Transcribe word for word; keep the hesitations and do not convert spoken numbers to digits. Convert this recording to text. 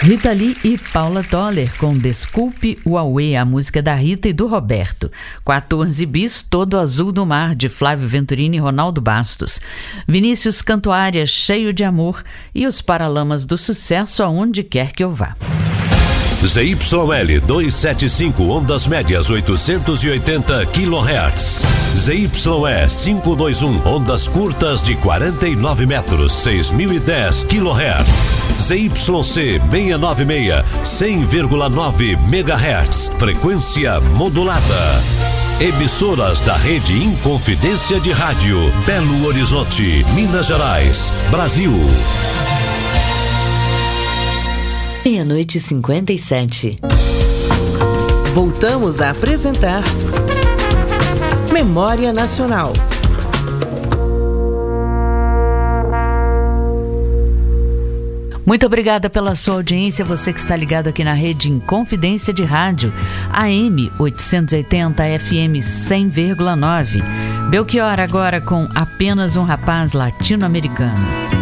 Rita Lee e Paula Toller com Desculpe o Auê, a música da Rita e do Roberto. quatorze bis, Todo Azul do Mar, de Flávio Venturini e Ronaldo Bastos. Vinícius Cantuária, Cheio de Amor, e os Paralamas do Sucesso, Aonde Quer Que Eu Vá. Z Y L duzentos e setenta e cinco, ondas médias oitocentos e oitenta quilohertz. Z Y E quinhentos e vinte e um, ondas curtas de quarenta e nove metros, seis mil e dez quilohertz. Z Y C seiscentos e noventa e seis, cem vírgula nove megahertz, frequência modulada. Emissoras da rede Inconfidência de Rádio, Belo Horizonte, Minas Gerais, Brasil. Meia-noite e cinquenta e sete. Voltamos a apresentar Memória Nacional. Muito obrigada pela sua audiência, você que está ligado aqui na rede Inconfidência de Rádio, A M oitocentos e oitenta, F M cem vírgula nove. Belchior agora com Apenas um Rapaz Latino-Americano.